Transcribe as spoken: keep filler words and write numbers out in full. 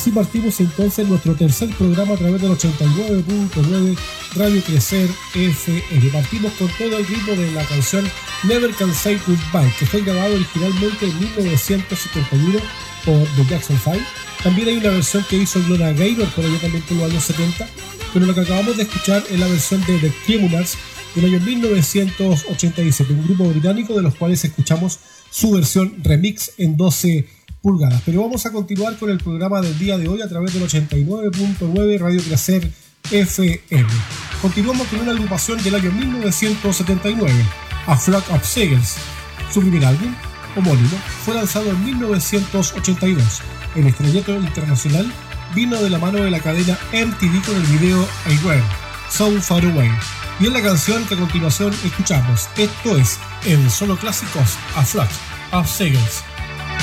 Así partimos entonces nuestro tercer programa a través del ochenta y nueve punto nueve Radio Crecer F M. Partimos con todo el ritmo de la canción Never Can Say Goodbye, que fue grabado originalmente en mil novecientos setenta y uno por The Jackson Five. También hay una versión que hizo Gloria Gaynor por allá también por los años setenta, pero lo que acabamos de escuchar es la versión de The Criminals del año mil novecientos ochenta y siete, un grupo británico de los cuales escuchamos su versión remix en doce pulgadas. Pero vamos a continuar con el programa del día de hoy a través del ochenta y nueve punto nueve Radio Crecer F M. Continuamos con una agrupación del año mil novecientos setenta y nueve, A Flock of Seagulls. Su primer álbum, homónimo, fue lanzado en mil novecientos ochenta y dos. El estrellato internacional vino de la mano de la cadena M T V con el video I Went So Far Away. Y en la canción que a continuación escuchamos, esto es en Solo Clásicos, A Flock of Seagulls.